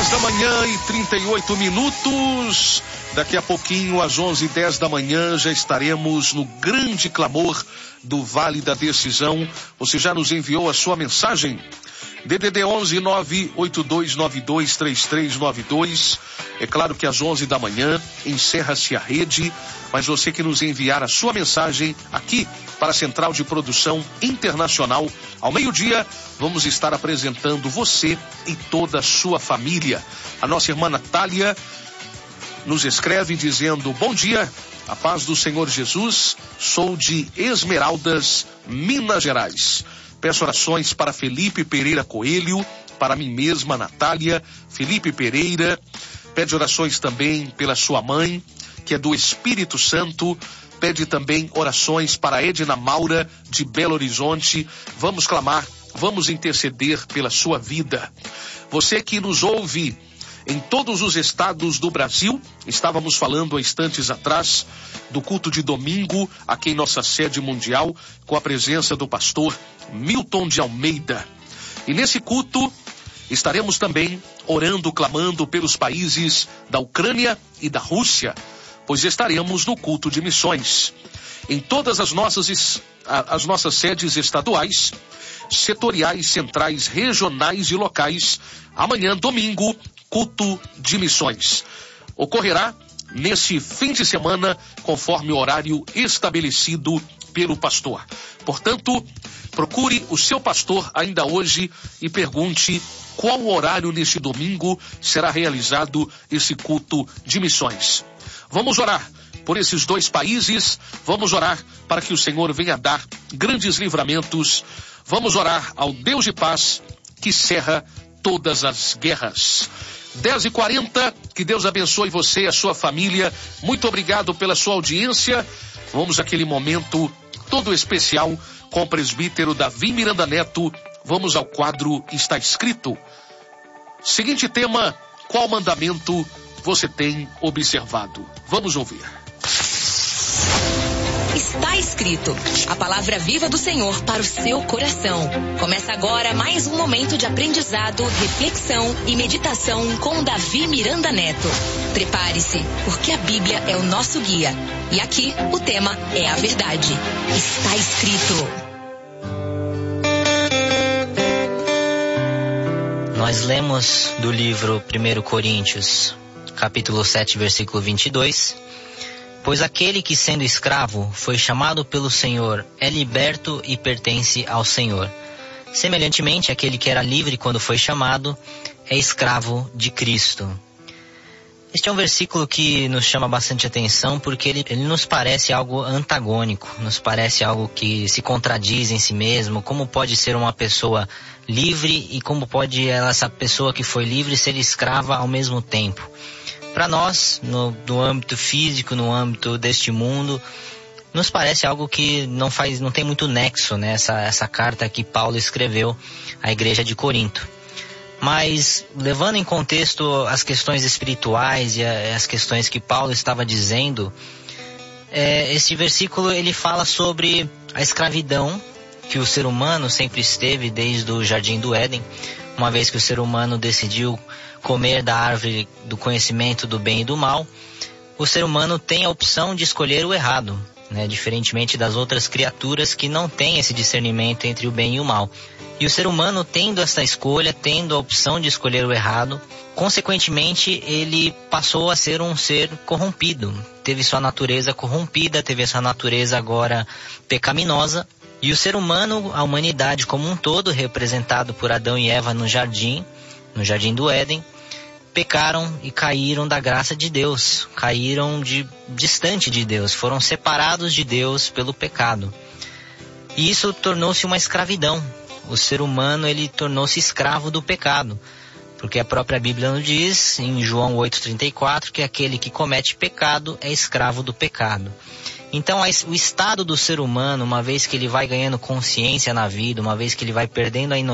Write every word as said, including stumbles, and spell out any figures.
dez da manhã e trinta e oito minutos. Daqui a pouquinho, às onze e dez da manhã, já estaremos no grande clamor do Vale da Decisão. Você já nos enviou a sua mensagem? D D D onze nove oito dois nove dois três três nove dois. É claro que às onze da manhã encerra-se a rede, mas você que nos enviar a sua mensagem aqui para a Central de Produção Internacional, ao meio-dia, vamos estar apresentando você e toda a sua família. A nossa irmã Natália nos escreve dizendo: bom dia, a paz do Senhor Jesus, sou de Esmeraldas, Minas Gerais. Peço orações para Felipe Pereira Coelho, para mim mesma, Natália, Felipe Pereira. Pede orações também pela sua mãe, que é do Espírito Santo. Pede também orações para Edna Maura, de Belo Horizonte. Vamos clamar, vamos interceder pela sua vida. Você que nos ouve em todos os estados do Brasil, estávamos falando há instantes atrás do culto de domingo, aqui em nossa sede mundial, com a presença do pastor Milton de Almeida. E nesse culto estaremos também orando, clamando pelos países da Ucrânia e da Rússia, pois estaremos no culto de missões. Em todas as nossas, as nossas sedes estaduais, setoriais, centrais, regionais e locais, amanhã, domingo, culto de missões. Ocorrerá nesse fim de semana, conforme o horário estabelecido pelo pastor. Portanto, procure o seu pastor ainda hoje e pergunte qual horário neste domingo será realizado esse culto de missões. Vamos orar por esses dois países, vamos orar para que o Senhor venha dar grandes livramentos, vamos orar ao Deus de paz que cerra todas as guerras. dez e quarenta, que Deus abençoe você e a sua família. Muito obrigado pela sua audiência. Vamos àquele momento todo especial com o presbítero Davi Miranda Neto. Vamos ao quadro Está Escrito. Seguinte tema: qual mandamento você tem observado? Vamos ouvir. Está escrito, a palavra viva do Senhor para o seu coração. Começa agora mais um momento de aprendizado, reflexão e meditação com Davi Miranda Neto. Prepare-se, porque a Bíblia é o nosso guia. E aqui o tema é a verdade. Está escrito. Nós lemos do livro primeiro Coríntios, capítulo sete, versículo vinte e dois. Pois aquele que, sendo escravo, foi chamado pelo Senhor, é liberto e pertence ao Senhor. Semelhantemente, aquele que era livre quando foi chamado, é escravo de Cristo. Este é um versículo que nos chama bastante atenção, porque ele, ele nos parece algo antagônico, nos parece algo que se contradiz em si mesmo. Como pode ser uma pessoa livre e como pode essa pessoa que foi livre ser escrava ao mesmo tempo? Para nós, no, no âmbito físico, no âmbito deste mundo, nos parece algo que não faz, não tem muito nexo, né? Essa, essa carta que Paulo escreveu à igreja de Corinto. Mas, levando em contexto as questões espirituais e a, as questões que Paulo estava dizendo, é, esse versículo ele fala sobre a escravidão que o ser humano sempre esteve desde o Jardim do Éden, uma vez que o ser humano decidiu comer da árvore do conhecimento do bem e do mal. O ser humano tem a opção de escolher o errado, né? Diferentemente das outras criaturas que não têm esse discernimento entre o bem e o mal. E o ser humano, tendo essa escolha, tendo a opção de escolher o errado, consequentemente ele passou a ser um ser corrompido. Teve sua natureza corrompida, teve essa natureza agora pecaminosa. E o ser humano, a humanidade como um todo, representado por Adão e Eva no jardim, no Jardim do Éden, pecaram e caíram da graça de Deus, caíram de, distante de Deus, foram separados de Deus pelo pecado. E isso tornou-se uma escravidão. O ser humano ele tornou-se escravo do pecado, porque a própria Bíblia nos diz, em João oito, trinta e quatro, que aquele que comete pecado é escravo do pecado. Então o estado do ser humano, uma vez que ele vai ganhando consciência na vida, uma vez que ele vai perdendo a inocência,